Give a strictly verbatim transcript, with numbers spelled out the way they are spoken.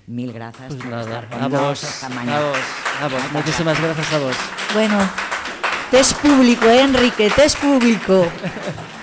mil gracias pues por nada, estar con a nos vos, esta a mañana. vos, a vos. Muchísimas gracias a vos. Bueno, test público, ¿eh, Enrique? Test público.